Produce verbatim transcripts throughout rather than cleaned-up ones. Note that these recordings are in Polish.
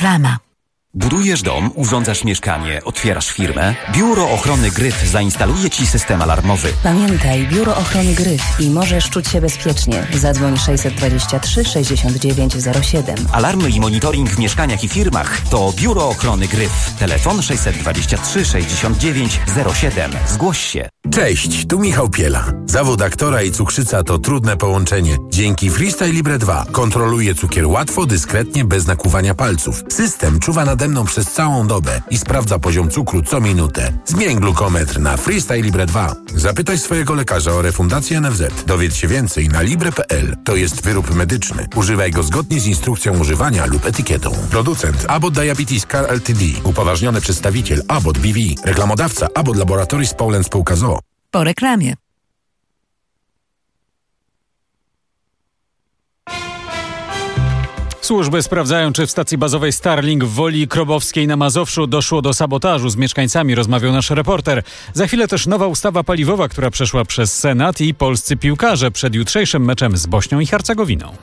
Reklama. Budujesz dom, urządzasz mieszkanie, otwierasz firmę? Biuro Ochrony Gryf zainstaluje Ci system alarmowy. Pamiętaj, Biuro Ochrony Gryf i możesz czuć się bezpiecznie. Zadzwoń sześćset dwadzieścia trzy sześćdziesiąt dziewięć zero siedem. Alarmy i monitoring w mieszkaniach i firmach to Biuro Ochrony Gryf. Telefon sześćset dwadzieścia trzy sześćdziesiąt dziewięć zero siedem. Zgłoś się. Cześć, tu Michał Piela. Zawód aktora i cukrzyca to trudne połączenie. Dzięki Freestyle Libre dwa kontroluję cukier łatwo, dyskretnie, bez nakłuwania palców. System czuwa nade mną przez całą dobę i sprawdza poziom cukru co minutę. Zmień glukometr na Freestyle Libre dwa. Zapytaj swojego lekarza o refundację N F Z. Dowiedz się więcej na libre kropka p l. To jest wyrób medyczny. Używaj go zgodnie z instrukcją używania lub etykietą. Producent Abbott Diabetes Care Ltd. Upoważniony przedstawiciel Abbott B V. Reklamodawca Abbott Laboratories Poland Spółka z o o. Po reklamie. Służby sprawdzają, czy w stacji bazowej Starlink w Woli Krobowskiej na Mazowszu doszło do sabotażu. Z mieszkańcami rozmawiał nasz reporter. Za chwilę też nowa ustawa paliwowa, która przeszła przez Senat, i polscy piłkarze przed jutrzejszym meczem z Bośnią i Hercegowiną.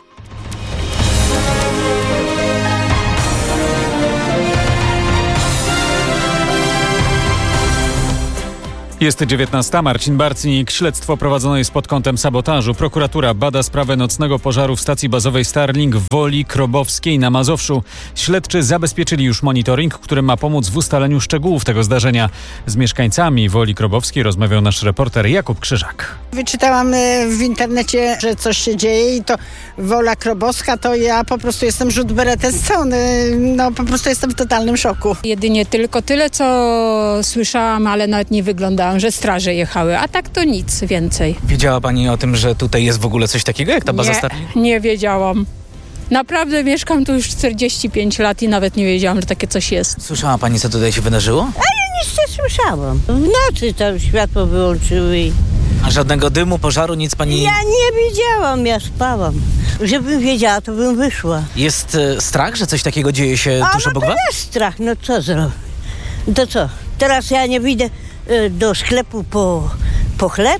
Jest dziewiętnasta. Marcin Bartnik. Śledztwo prowadzone jest pod kątem sabotażu. Prokuratura bada sprawę nocnego pożaru w stacji bazowej Starlink w Woli Krobowskiej na Mazowszu. Śledczy zabezpieczyli już monitoring, który ma pomóc w ustaleniu szczegółów tego zdarzenia. Z mieszkańcami Woli Krobowskiej rozmawiał nasz reporter Jakub Krzyżak. Wyczytałam w internecie, że coś się dzieje i to Wola Krobowska, to ja po prostu jestem rzut beretem z strony. No po prostu jestem w totalnym szoku. Jedynie tylko tyle, co słyszałam, ale nawet nie wyglądałam, że straże jechały, a tak to nic więcej. Wiedziała pani o tym, że tutaj jest w ogóle coś takiego jak ta baza nie, Starlink? Nie wiedziałam. Naprawdę mieszkam tu już czterdzieści pięć lat i nawet nie wiedziałam, że takie coś jest. Słyszała pani, co tutaj się wydarzyło? A ja nic nie słyszałam. W nocy tam światło wyłączyły i... A żadnego dymu, pożaru, nic pani... Ja nie widziałam, ja spałam. Żebym wiedziała, to bym wyszła. Jest e, strach, że coś takiego dzieje się A, tuż no obok to was? jest strach, no co zrobię? To co? Teraz ja nie wyjdę y, do sklepu po, po chleb?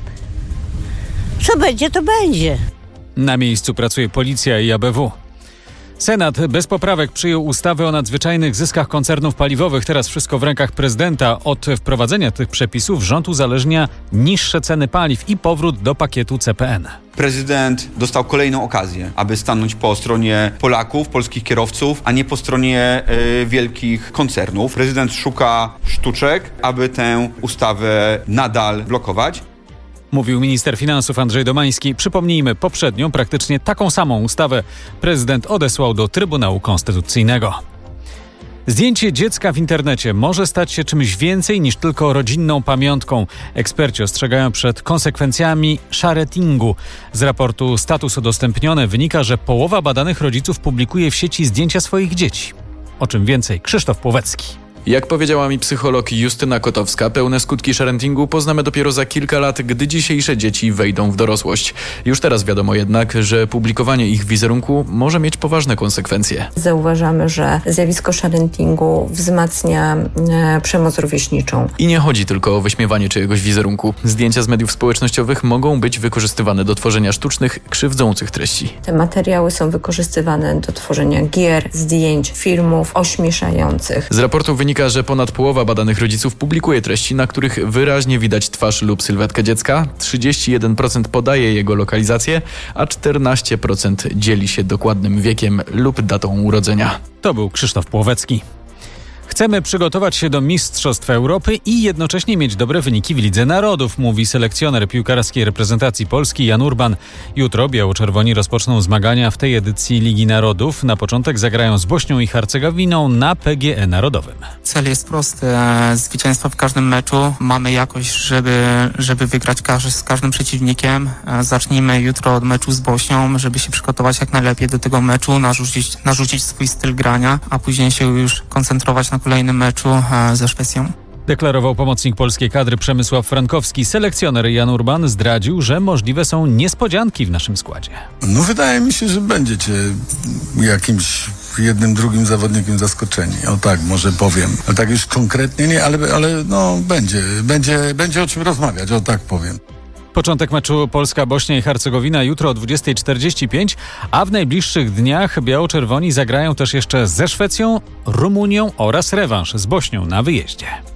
Co będzie, to będzie. Na miejscu pracuje policja i A B W. Senat bez poprawek przyjął ustawę o nadzwyczajnych zyskach koncernów paliwowych. Teraz wszystko w rękach prezydenta. Od wprowadzenia tych przepisów rząd uzależnia niższe ceny paliw i powrót do pakietu C P N. Prezydent dostał kolejną okazję, aby stanąć po stronie Polaków, polskich kierowców, a nie po stronie y, wielkich koncernów. Prezydent szuka sztuczek, aby tę ustawę nadal blokować. Mówił minister finansów Andrzej Domański. Przypomnijmy, poprzednią, praktycznie taką samą ustawę prezydent odesłał do Trybunału Konstytucyjnego. Zdjęcie dziecka w internecie może stać się czymś więcej niż tylko rodzinną pamiątką. Eksperci ostrzegają przed konsekwencjami sharetingu. Z raportu Status Udostępnione wynika, że połowa badanych rodziców publikuje w sieci zdjęcia swoich dzieci. O czym więcej Krzysztof Płowecki. Jak powiedziała mi psycholog Justyna Kotowska, pełne skutki sharentingu poznamy dopiero za kilka lat, gdy dzisiejsze dzieci wejdą w dorosłość. Już teraz wiadomo jednak, że publikowanie ich wizerunku może mieć poważne konsekwencje. Zauważamy, że zjawisko sharentingu wzmacnia e, przemoc rówieśniczą. I nie chodzi tylko o wyśmiewanie czyjegoś wizerunku. Zdjęcia z mediów społecznościowych mogą być wykorzystywane do tworzenia sztucznych, krzywdzących treści. Te materiały są wykorzystywane do tworzenia gier, zdjęć, filmów ośmieszających. Z raportu wynika, że ponad połowa badanych rodziców publikuje treści, na których wyraźnie widać twarz lub sylwetkę dziecka, trzydzieści jeden procent podaje jego lokalizację, a czternaście procent dzieli się dokładnym wiekiem lub datą urodzenia. To był Krzysztof Płowecki. Chcemy przygotować się do Mistrzostw Europy i jednocześnie mieć dobre wyniki w Lidze Narodów, mówi selekcjoner piłkarskiej reprezentacji Polski Jan Urban. Jutro biało-czerwoni rozpoczną zmagania w tej edycji Ligi Narodów. Na początek zagrają z Bośnią i Hercegowiną na P G E Narodowym. Cel jest prosty. Zwycięstwo w każdym meczu. Mamy jakość, żeby, żeby wygrać każ- z każdym przeciwnikiem. Zacznijmy jutro od meczu z Bośnią, żeby się przygotować jak najlepiej do tego meczu, narzucić, narzucić swój styl grania, a później się już koncentrować na kolejnym meczu ze Szwecją. Deklarował pomocnik polskiej kadry Przemysław Frankowski. Selekcjoner Jan Urban zdradził, że możliwe są niespodzianki w naszym składzie. No wydaje mi się, że będziecie jakimś jednym, drugim zawodnikiem zaskoczeni. O tak, może powiem. A tak już konkretnie nie, ale, ale no będzie, będzie, będzie o czym rozmawiać, o tak powiem. Początek meczu Polska-Bośnia i Hercegowina jutro o dwudziestej czterdzieści pięć, a w najbliższych dniach biało-czerwoni zagrają też jeszcze ze Szwecją, Rumunią oraz rewanż z Bośnią na wyjeździe.